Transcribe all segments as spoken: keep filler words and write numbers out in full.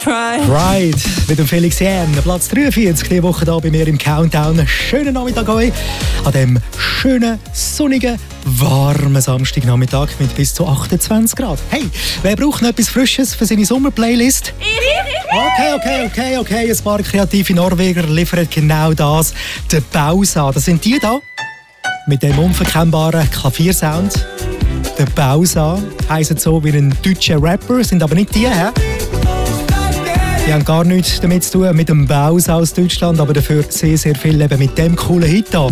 Pride mit dem Felix Jähn, Platz dreiundvierzig diese Woche hier bei mir im Countdown. Schönen Nachmittag euch an diesem schönen, sonnigen, warmen Samstagnachmittag mit bis zu achtundzwanzig Grad. Hey, wer braucht noch etwas Frisches für seine Sommerplaylist? Okay, okay, okay, okay. Ein paar kreative Norweger liefern genau das. Der Bausa, das sind die da mit dem unverkennbaren Klaviersound. Der Bausa heisst so wie ein deutscher Rapper, sind aber nicht die, hä? Die haben gar nichts damit zu tun mit dem Bausa aus Deutschland, aber dafür sehr, sehr viel eben mit dem coolen Hit hier.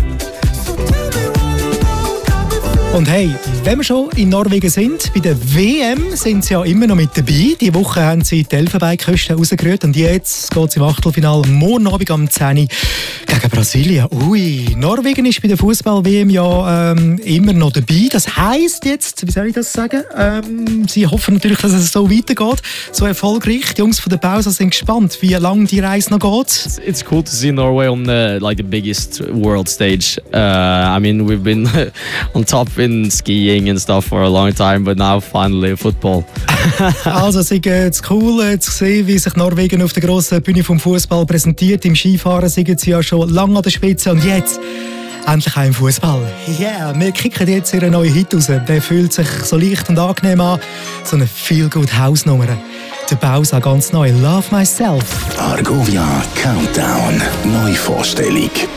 Und hey, wenn wir schon in Norwegen sind, bei der W M sind sie ja immer noch mit dabei. Diese Woche haben sie die Elfenbeinküste rausgerührt und jetzt geht es im Achtelfinale morgen Abend am zehn Uhr gegen Brasilien. Ui, Norwegen ist bei der Fußball-W M ja ähm, immer noch dabei. Das heisst jetzt, wie soll ich das sagen, ähm, sie hoffen natürlich, dass es so weitergeht, so erfolgreich. Die Jungs von der Bausa sind gespannt, wie lange die Reise noch geht. It's, it's cool to see Norway on the, like the biggest world stage. Uh, I mean, we've been on top in skiing and stuff for a long time, but now finally football. Also es ist cool zu sehen, wie sich Norwegen auf der grossen Bühne vom Fußball präsentiert. Im Skifahren sind sie ja schon lange an der Spitze und jetzt endlich auch im Fußball. Yeah, wir kicken jetzt ihren neuen Hit raus. Der fühlt sich so leicht und angenehm an. So eine Feel-Good-House-Nummer. Der Bausa ganz neu. Love Myself. Argovia Countdown. Neuvorstellung.